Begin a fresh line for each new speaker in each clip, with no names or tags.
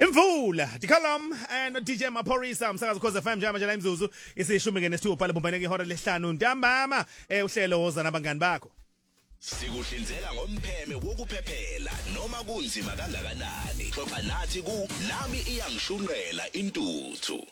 Imvula, Dikalam and DJ Maporisa umsakazo Khoza FM njama njalo imzuzu isishumi ngesithupha lebombaneke ihora lesihlanu ntambama uhlelo woza nabangani bakho.
Sikuhlinzeka ngompheme wokuphephela noma kunzima kangakanani. Xoxa nathi ku nami iyangishunqela intuthu.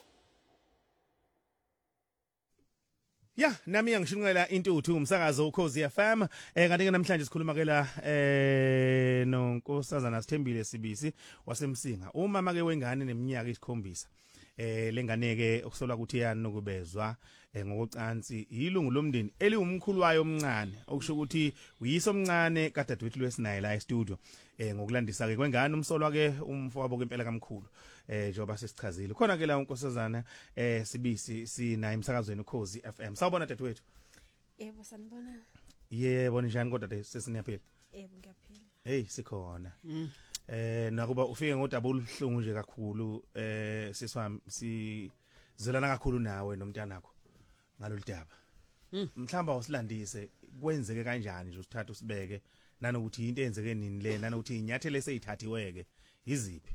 Ya, nami iyangishunqela intuthu umsakazo uKhozi FM. Kanti ke namhlanje sikhuluma ke la nonkosazana Sithembile Sibisi wasemsinga. Umama ke wengane neminyaka 7. Lengane ke okusolwa ukuthi yani nokubezwa ngokucansi ilungu lomndeni eliwumkhulu wayo omncane okusho ukuthi uyiso omncane kadadewethu lwesinayi la e-studio ngokulandisa ke kwengane umsolwa ke umfowabo kempela kamkhulu njengoba sesichazile khona ke la unkosazana Sibisi sina emsakazweni uKhozi FM. Sawubona dadewethu.
Yebo sanibona.
Yebo njani kodwa sesiniyaphila?
Yebo ngiyaphila.
Hey sikhona. Nakuba ufike ngodaba oluhlungu nje kakhulu siswami sizelana kakhulu nawe nomntanakho ngalolu daba. Mhlamba usilandise kwenzeke kanjani nje usithatha usibeke nanokuthi into eyenzeke nini le nanokuthi inyathelo eseyithathiweke iziphi.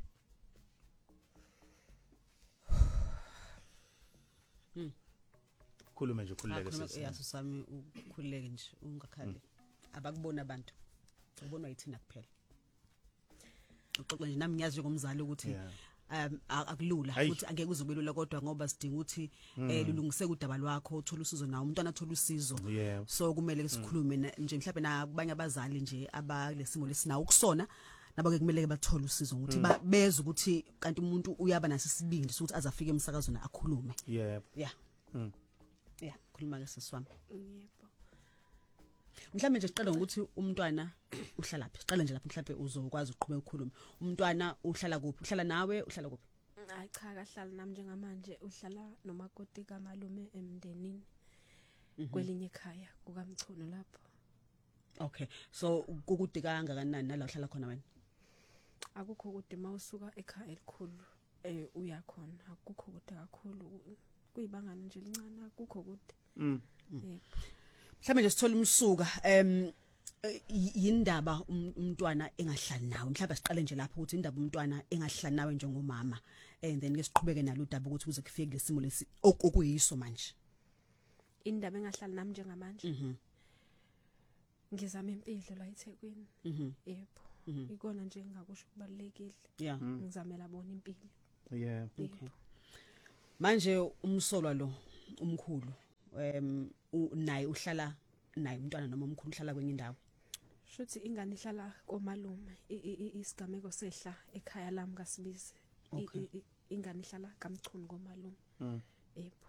Khuluma nje ukhululeke sisi.
Yasusami ukhululeke nje ungakhali. Abakubona abantu. Ubonwa yithina kuphela. Uxoxe nje nami ngiyazi ngomzali ukuthi akulula ukuthi angeke uzobelula kodwa ngoba sidinga ukuthi lulungise udaba lwakho uthola usizo nawo umntwana athola usizo so kumele sikhulume nje mhlawumbe nabanye abazali nje abalesimo lesina ukusona nabo ke kumele bathole usizo ukuthi beze ukuthi kanti umuntu uyaba naso isibindi sokuthi azafike emsakazweni akhulume yeah khuluma ke siswami
Yebo.
Mhlawumbe nje siqala ngokuthi umntwana uhlala phi? Siqale nje lapho mhlawumbe uzokwazi ukuqhubeka ukukhuluma. Umntwana uhlala kuphi? Uhlala nawe, uhlala kuphi?
Hayi cha kahlala nami njengamanje uhlala nomakoti kamalume emndenini. Kwelinye ekhaya kukamchuno lapho.
Okay. So kukude kangakanani nala uhlala khona wena?
Akukho kude mawusuka ekhaya elikhulu uyakhona. Akukho kude kakhulu. Kuyibangana nje lincane akukho kude. Yebo.
Mhlawumbe nje sithola umsuka yindaba umntwana engahlali nawe mhlawumbe siqale nje lapho ukuthi indaba umntwana engahlali nawe njengomama and then ke siqhubeke nalo daba ukuthi kuze kufike lesimo lesi okuyiso manje
Indaba engahlali nami njengamanje ngizama impilo la eThekwini yebo ikona nje engakusho kubalekile ngizamela bona impilo
okay manje umsolwa lo umkhulu naye uhlala naye umntwana noma umkhulu uhlala kwenye indawo
shothi ingane ihlala komalume isigameko sehla ekhaya lami kaSibisi ingane ihlala kamchunu komalume yebo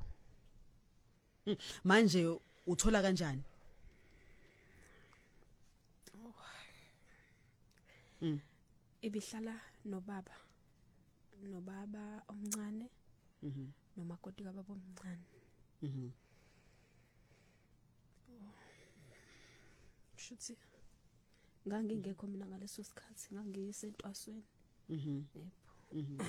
manje uthola kanjani
ibihlala nobaba omncane nomakoti kababa omncane Shuthi ngangingekho mina ngaleso sikhathi ngangiyisentwasweni yebo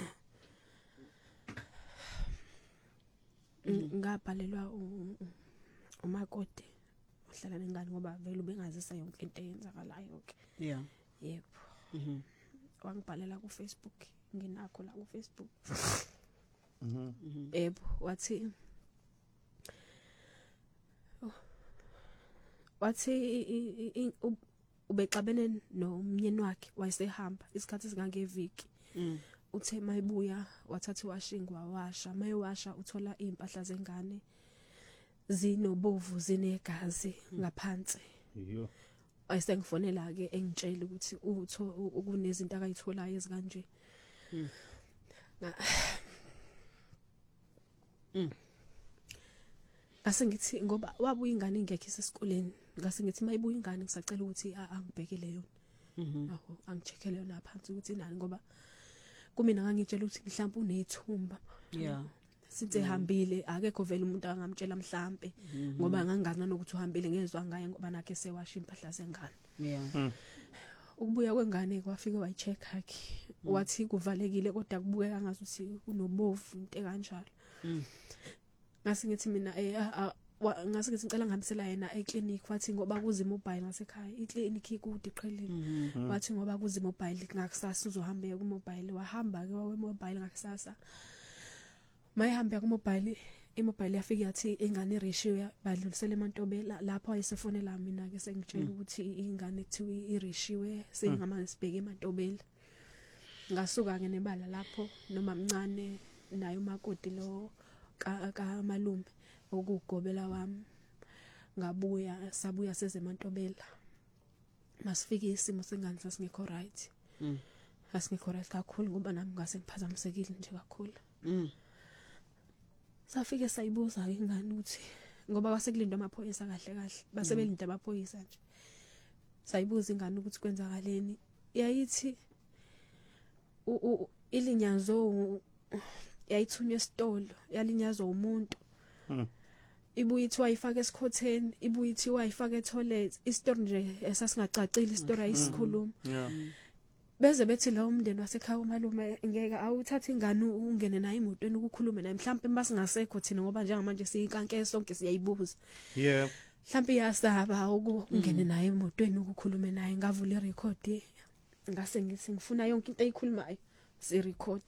ngabhalelwa umakoti uhlala nengane ngoba vele ubengazisa yonke into eyenzakalayo ke yebo wangibhalela ku Facebook nginakho la ku Facebook yebo wathi ubexabene nomnyeni wakhe wayesehamba isikhathi singangeviki uthe mayibuya wathatha washingwa washa mayiwasha uthola impahla zengane zinobovu zinegazi ngaphansi wayesengifonela ke engitshela ukuthi kunezinto akayitholayo ezikanje Ngase ngithi ngoba wabuya ingane ingekho esikoleni ngase ngithi mayibuya ingane ngisacela ukuthi angibhekele yona angicheckele yona phansi ukuthi inani ngoba kumina ngangitshela ukuthi mhlawumbe unethumba since ehambile akekho vele umuntu angamtshela mhlawumbe ngoba ngangazana nokuthi uhambile ngezwe ngaye ngoba nakhe sewasha impahla zengane ukubuya kwengane kwafika wayichecka ke wathi kuvalekile kodwa kubukeka ngazuthi unobovu into kanjalo ngase ngithi mina ngase ngithi ngicela ngihambisela yena eclinic wathi ngoba kuze mobile ngasekhaya iclinic ikude iqhelile wathi ngoba kuze mobile ngakusasa uzohamba ku mobile wahamba ke wawe mobile ngakusasa mayihamba ku mobile imobile yafika yathi ingane irishiwe badlulisele eMantobela lapho ayisefonela mina ke sengitshela ukuthi ingane kuthiwa irishiwe sengama sibheke eMantobela ngasuka ke nebala lapho noma mncane naye umakoti lo ka malume okugobela wami ngabuya sabuya sezeMantobela masifike isimo sengane sasingekho right asingekho right kakhulu ngoba nami ngase ngiphazamisekile nje kakhulu safike sayibuza ingane ukuthi ngoba kwasekulindwa amaphoyisa kahle kahle basebelinda amaphoyisa nje sayibuza ingane ukuthi kwenzakaleni yayithi ilinyazo yayithunywe esitolo yalinyazwa umuntu ibuye ithi wayifaka esikhotheni ibuye ithi wayifaka etoilet istory nje esasingacacile istory ayisikhuluma beze bethi la umndeni wasekhaya umalume ngeke awuthatha ingane ungene naye emotweni ukukhuluma naye mhlawumbe basingasekho thina ngoba njengamanje siyinkankeke sonke siyayibuza mhlawumbe yasaba ukungene naye emotweni ukukhuluma naye ngavula irecord ngase ngithi ngifuna yonke into eyikhulumayo si record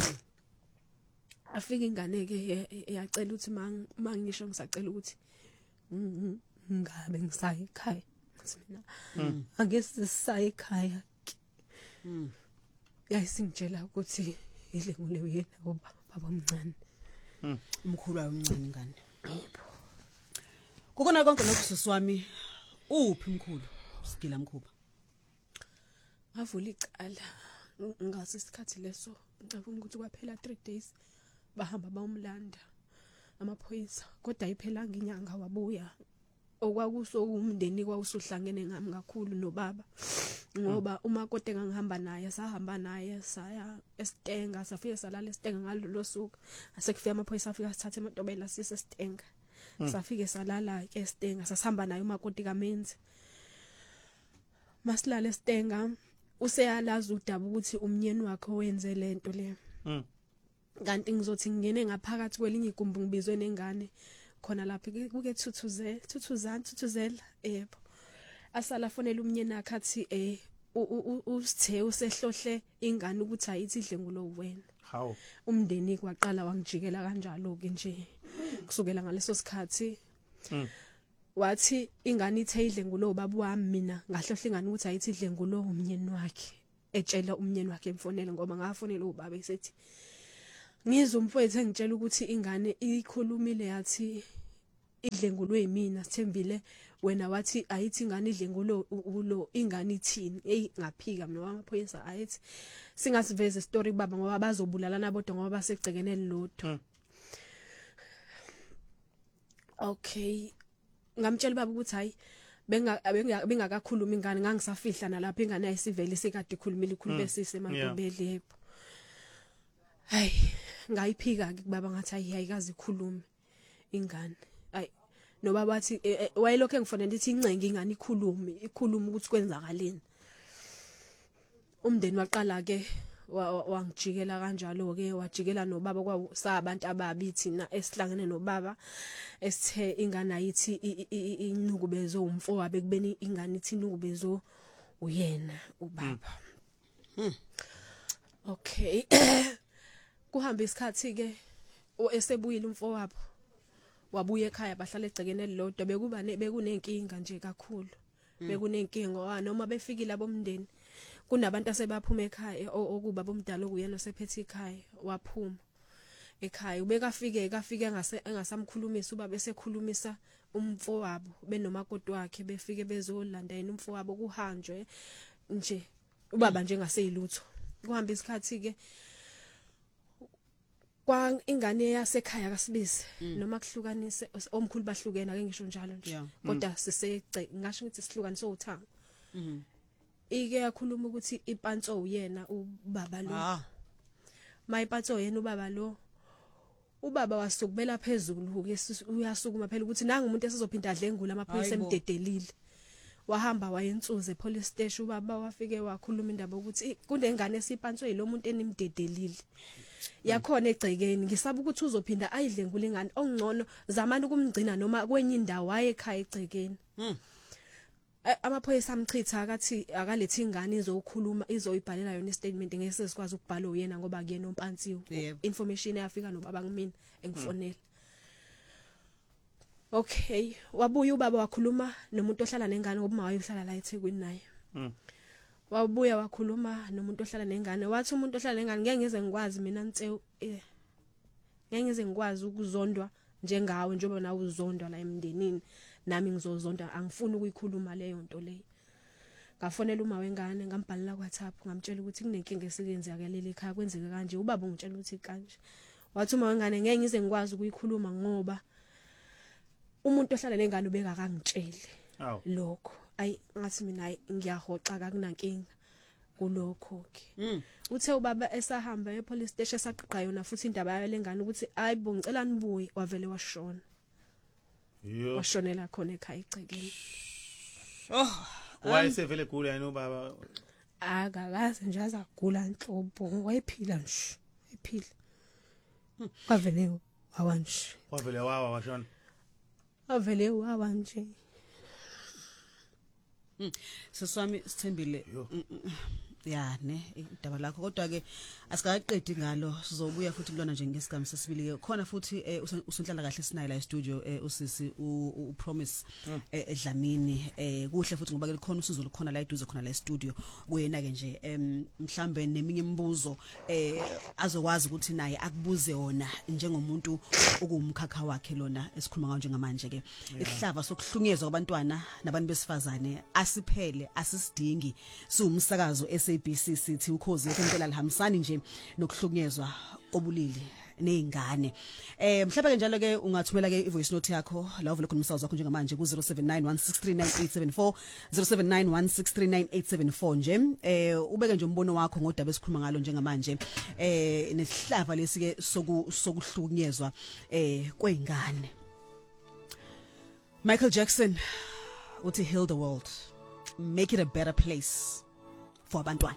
afika ingane ke yacela ukuthi mangisho ngisacela ukuthi ngabe ngisaye ekhaya mina angeke sisaye ekhaya yayisingitshela ukuthi idlengule yena ngoba baba omncane
umkhulu wayo omncane ingane yebo kokona konke lokho sisiwami uphi umkhulu sigila mkhuba
avula icala ngase isikhathi leso ngicabanga ukuthi kwaphela 3 days bahamba bawumlanda amaphoyisa kodwa ayiphelanga inyanga wabuya okwakuso umndeni kwawusuhlangene ngami kakhulu nobaba ngoba umakoti engihamba naye sahamba naye saya eStenga safike salala eStenga ngalolo suku asekufika amaphoyisa afika sithathe eMantobela sise eStenga safike salala ke eStenga sasihamba naye umakoti kaMenzi masilala eStenga useyalaza udaba ukuthi umnyeni wakhe wenze lento le kanti ngizothi ngene ngaphakathi kwelinye igumbi ngibizwe nengane khona lapha kuke thuthuzela yebo asala fonela umnyeni akhe athi usithe usehlohle ingane ukuthi ayithi idlengulo wena
hawo
umndeni kwaqala wangijikela kanjalo ke nje kusukela ngaleso sikhathi wathi ingane ithe idlengulo baba wami mina ngahlohla ingane ukuthi ayithi idlengulo umnyeni wakhe etshela umnyeni wakhe emfonela ngoba ngafonela ubaba esethi ngizwe umfowethu engitshela ukuthi ingane ikhulumile yathi idlengulwe yimina sithembile wena wathi ayithi ingane idlengulo ulo ingane ithini ngaphika mina wamaphoyisa ayithi singasiveze story baba ngoba bazobulalana bodwa ngoba basegcekene lodwa okay ngamtshela baba ukuthi hayi bengakakhuluma ingane ngangisafihla nalapha ingane ayisivele sekade ikhulumile ikhulube sise eMantobela yebo hayi ngayiphika ke baba ngathi ayikazi ikhulume ingane ayi noba bathi wayelokho engifonela ithi incenga ingane ikhulume ukuthi kwenzakaleni umndeni waqala ke wangijikela kanjalo ke wajikela nobaba kwasabantu ababi thina esihlangene nobaba esithe ingane ayithi inukubezo umfowabo kubeni ingane ithi inukubezo uyena ubaba okay kuhamba isikhathi ke esebuyile umfowabo wabuya ekhaya bahlala egcekene lodwa bekunenkinga nje kakhulu bekunenkinga noma befikile abomndeni kunabantu asebaphuma ekhaya okuba bomdala okuyena osephethe ekhaya waphuma ekhaya ubekafike engasamkhulumisa ubaba esekhulumisa umfowabo benomakoti wakhe befike bezolanda yena umfowabo kuhanjwe nje ubaba nje ngaseyilutho kuhamba isikhathi ke kwa ingane yasekhaya kaSibisi noma kuhlukanise omkhulu bahlukene ake ngisho njalo nje kodwa ngasho ukuthi sihlukanise uthanga ike yakhuluma ukuthi ipantso uyena ubaba lo mayipantso yena ubaba wasukubela phezulu uyasukuma phela ukuthi nanga umuntu esizophinda adlengula amaphoyisa emdedelile wahamba wayensuze police station ubaba wafike wakhuluma indaba ukuthi kunengane esipantso yilo muntu enimdedelile yakhona egcekeni ngisaba ukuthi uzophinda ayidle ngulengane ongcono zamani ukumgcina noma kwenye indawo wayekhaya egcekeni amaphoyisa amchitha akathi akalethi ingane izokhuluma izoyibhalela yona istatement ngeke sikwazi ukubhala uyena ngoba kuyena ompantsiwe information eyafika nobaba ngimina engifonela okay wabuya ubaba wakhuluma nomuntu ohlala nengane ngoba wayehlala la eThekwini naye wabuya wakhuluma nomuntu ohlala nengane wathi umuntu ohlala nengane ngeke ngize ngikwazi mina Ntsewu ngeke ngize ngikwazi ukuzondwa njengawe njengoba nawe uzondwa la emndenini nami ngizozonda angifuni ukuyikhuluma leyo nto leyo ngafonela uma wengane ngambhalela kwaThaphu ngamtshela ukuthi kunenkinga esikenzekalela ekhaya kwenzeke kanje ubaba ungitshela ukuthi kanje wathi uma wengane ngeke ngize ngikwazi ukuyikhuluma ngoba umuntu ohlala nengane ubeka akangitshele lokho ayi ngathi mina ngiyahoxa akunankinga kulokho ke uthe ubaba esahamba epolice station esaqiqa yona futhi indaba yayo lengane ukuthi ayibo ngicela nibuye wavele washona washonela khona ekhaya egcekeni
wayesevele gula yena ubaba
akakaze nje azagula inhlobo wayephila nje ephila wavele wawanje
wavele wawa washona
wavele wawa nje
seswami Sithembile ya ne indaba lakho kodwa ke asikaqedi ngalo sizobuya futhi kulona nje ngesigaba sesibili ke khona futhi usunhlala kahle sinayi la studio usisi upromise eDlamini kuhle futhi ngoba ke likhona usizo likhona la eduze khona la studio kuyena ke nje mhlambe neminye imibuzo azokwazi ukuthi naye akubuze wona njengomuntu okumkhakha wakhe lona esikhuluma ngayo njengamanje ke isihlava sokuhlunyezwa kwabantwana nabantu besifazane asiphele asisidingi siwumsakazo SABC sithi ukhozi yempela lihambisani nje nokuhlukunyezwa obulili nezingane mhlawumbe njalo ke ungathumela ke ivoice note yakho la uvule khona umsakazo wakho njengamanje ku 0791639874 0791639874 nje ubeke nje umbono wakho ngodaba esikhuluma ngalo njengamanje nesihlava lesi ke sokuhlukunyezwa kwezingane Michael Jackson uthi heal the world make it a better place for abantwana.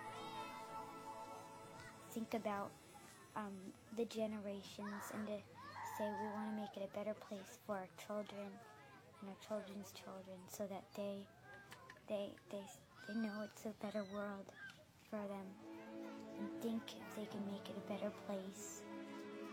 Think about the generations and to say we want to make it a better place for our children and our children's children so that they know it's a better world for them and think if they can make it a better place